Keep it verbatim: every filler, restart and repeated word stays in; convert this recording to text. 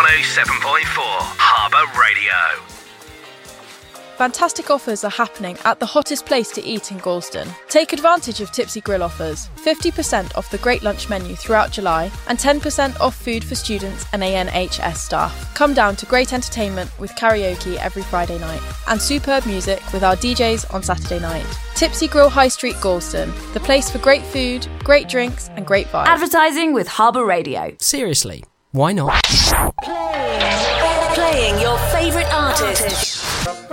one oh seven point four Harbour Radio. Fantastic offers are happening at the hottest place to eat in Gorleston. Take advantage of Tipsy Grill offers. fifty percent off the Great Lunch menu throughout July and ten percent off food for students and A N H S staff. Come down to great entertainment with karaoke every Friday night and superb music with our D Js on Saturday night. Tipsy Grill High Street, Gorleston. The place for great food, great drinks and great vibes. Advertising with Harbour Radio. Seriously, why not? Playing, Playing your favourite artist.